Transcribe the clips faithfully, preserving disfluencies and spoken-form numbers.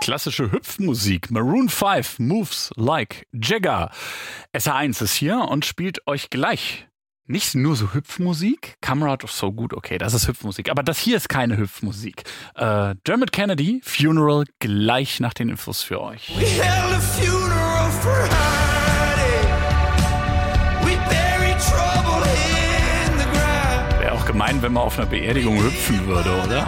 Klassische Hüpfmusik. Maroon fünf, Moves Like Jagger. S R eins ist hier und spielt euch gleich nicht nur so Hüpfmusik. Comrade of So Good, okay, das ist Hüpfmusik. Aber das hier ist keine Hüpfmusik. Äh, Dermot Kennedy, Funeral, gleich nach den Infos für euch. We held a funeral for Heidi. We buried trouble in the ground. Wäre auch gemein, wenn man auf einer Beerdigung hüpfen würde, oder?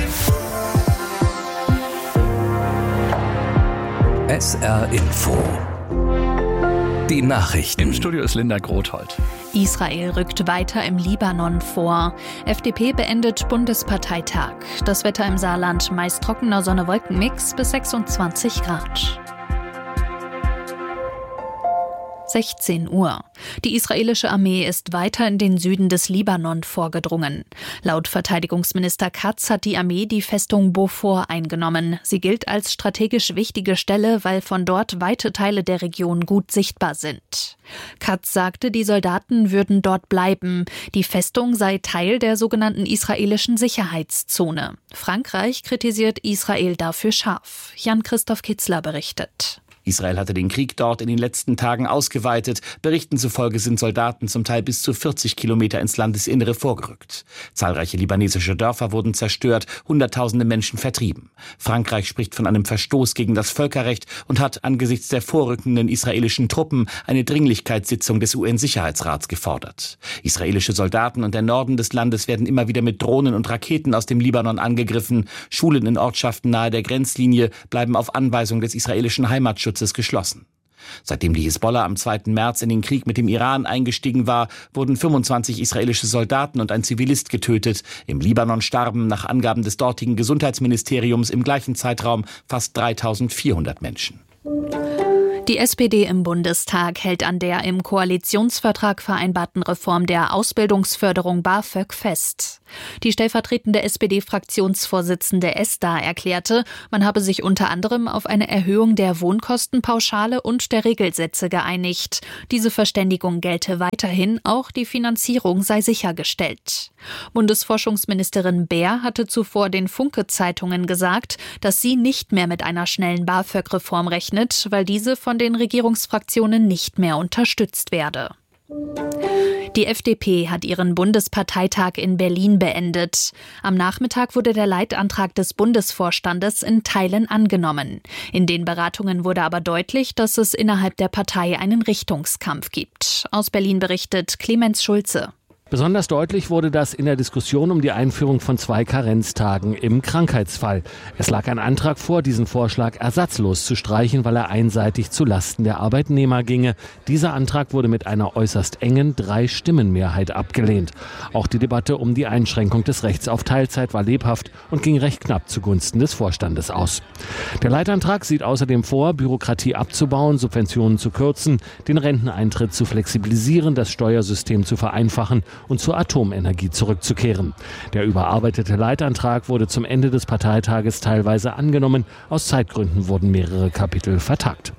S R Info. Die Nachrichten. Im Studio ist Linda Grothold. Israel rückt weiter im Libanon vor. F D P beendet Bundesparteitag. Das Wetter im Saarland meist trockener Sonne-Wolken-Mix bis sechsundzwanzig Grad. sechzehn Uhr. Die israelische Armee ist weiter in den Süden des Libanon vorgedrungen. Laut Verteidigungsminister Katz hat die Armee die Festung Beaufort eingenommen. Sie gilt als strategisch wichtige Stelle, weil von dort weite Teile der Region gut sichtbar sind. Katz sagte, die Soldaten würden dort bleiben. Die Festung sei Teil der sogenannten israelischen Sicherheitszone. Frankreich kritisiert Israel dafür scharf. Jan-Christoph Kitzler berichtet. Israel hatte den Krieg dort in den letzten Tagen ausgeweitet. Berichten zufolge sind Soldaten zum Teil bis zu vierzig Kilometer ins Landesinnere vorgerückt. Zahlreiche libanesische Dörfer wurden zerstört, Hunderttausende Menschen vertrieben. Frankreich spricht von einem Verstoß gegen das Völkerrecht und hat angesichts der vorrückenden israelischen Truppen eine Dringlichkeitssitzung des U N-Sicherheitsrats gefordert. Israelische Soldaten und der Norden des Landes werden immer wieder mit Drohnen und Raketen aus dem Libanon angegriffen. Schulen in Ortschaften nahe der Grenzlinie bleiben auf Anweisung des israelischen Heimatschutzes geschlossen. Seitdem die Hisbollah am zweiten März in den Krieg mit dem Iran eingestiegen war, wurden fünfundzwanzig israelische Soldaten und ein Zivilist getötet. Im Libanon starben nach Angaben des dortigen Gesundheitsministeriums im gleichen Zeitraum fast dreitausendvierhundert Menschen. Die S P D im Bundestag hält an der im Koalitionsvertrag vereinbarten Reform der Ausbildungsförderung BAföG fest. Die stellvertretende S P D-Fraktionsvorsitzende Esther erklärte, man habe sich unter anderem auf eine Erhöhung der Wohnkostenpauschale und der Regelsätze geeinigt. Diese Verständigung gelte weiterhin, auch die Finanzierung sei sichergestellt. Bundesforschungsministerin Baer hatte zuvor den Funke-Zeitungen gesagt, dass sie nicht mehr mit einer schnellen BAföG-Reform rechnet, weil diese von den Regierungsfraktionen nicht mehr unterstützt werde. Die F D P hat ihren Bundesparteitag in Berlin beendet. Am Nachmittag wurde der Leitantrag des Bundesvorstandes in Teilen angenommen. In den Beratungen wurde aber deutlich, dass es innerhalb der Partei einen Richtungskampf gibt. Aus Berlin berichtet Clemens Schulze. Besonders deutlich wurde das in der Diskussion um die Einführung von zwei Karenztagen im Krankheitsfall. Es lag ein Antrag vor, diesen Vorschlag ersatzlos zu streichen, weil er einseitig zu Lasten der Arbeitnehmer ginge. Dieser Antrag wurde mit einer äußerst engen Drei-Stimmen-Mehrheit abgelehnt. Auch die Debatte um die Einschränkung des Rechts auf Teilzeit war lebhaft und ging recht knapp zugunsten des Vorstandes aus. Der Leitantrag sieht außerdem vor, Bürokratie abzubauen, Subventionen zu kürzen, den Renteneintritt zu flexibilisieren, das Steuersystem zu vereinfachen und zur Atomenergie zurückzukehren. Der überarbeitete Leitantrag wurde zum Ende des Parteitages teilweise angenommen. Aus Zeitgründen wurden mehrere Kapitel vertagt.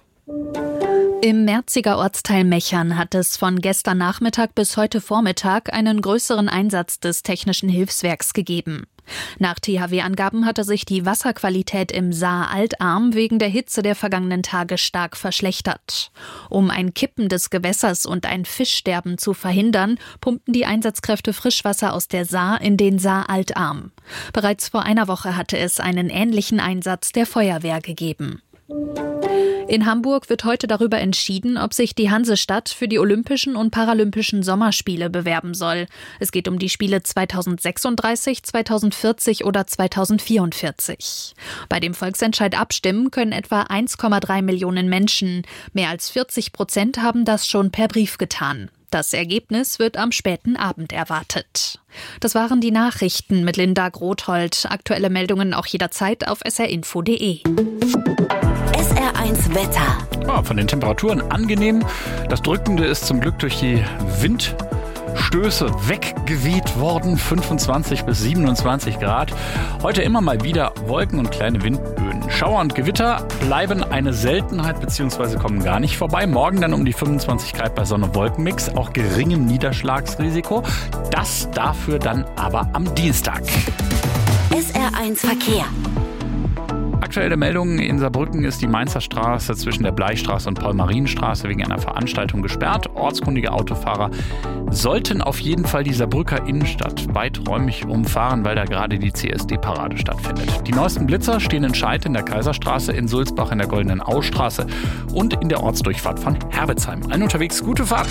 Im Merziger Ortsteil Mechern hat es von gestern Nachmittag bis heute Vormittag einen größeren Einsatz des Technischen Hilfswerks gegeben. Nach T H W-Angaben hatte sich die Wasserqualität im Saar Altarm wegen der Hitze der vergangenen Tage stark verschlechtert. Um ein Kippen des Gewässers und ein Fischsterben zu verhindern, pumpten die Einsatzkräfte Frischwasser aus der Saar in den Saar Altarm. Bereits vor einer Woche hatte es einen ähnlichen Einsatz der Feuerwehr gegeben. In Hamburg wird heute darüber entschieden, ob sich die Hansestadt für die Olympischen und Paralympischen Sommerspiele bewerben soll. Es geht um die Spiele zweitausendsechsunddreißig, zweitausendvierzig oder zweitausendvierundvierzig. Bei dem Volksentscheid abstimmen können etwa eins Komma drei Millionen Menschen. Mehr als vierzig Prozent haben das schon per Brief getan. Das Ergebnis wird am späten Abend erwartet. Das waren die Nachrichten mit Linda Grothold. Aktuelle Meldungen auch jederzeit auf s r info punkt d e. S R eins Wetter. Ja, von den Temperaturen angenehm. Das Drückende ist zum Glück durch die Windstöße weggeweht worden. fünfundzwanzig bis siebenundzwanzig Grad. Heute immer mal wieder Wolken und kleine Windböen. Schauer und Gewitter bleiben eine Seltenheit bzw. kommen gar nicht vorbei. Morgen dann um die fünfundzwanzig Grad bei Sonne-Wolken-Mix. Auch geringem Niederschlagsrisiko. Das dafür dann aber am Dienstag. S R eins Verkehr. aktuelle Meldung: In Saarbrücken ist die Mainzer Straße zwischen der Bleichstraße und Paul-Marienstraße wegen einer Veranstaltung gesperrt. Ortskundige Autofahrer sollten auf jeden Fall die Saarbrücker Innenstadt weiträumig umfahren, weil da gerade die C S D-Parade stattfindet. Die neuesten Blitzer stehen in Scheid in der Kaiserstraße, in Sulzbach in der Goldenen Austraße und in der Ortsdurchfahrt von Herbitzheim. Allen unterwegs gute Fahrt.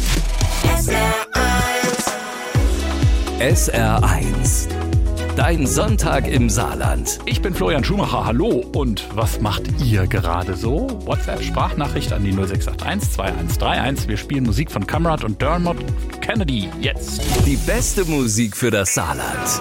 S R eins. Dein Sonntag im Saarland. Ich bin Florian Schumacher, hallo. Und was macht ihr gerade so? WhatsApp-Sprachnachricht an die null sechs acht eins zwei eins drei eins. Wir spielen Musik von Kamrat und Dermot Kennedy jetzt. Die beste Musik für das Saarland.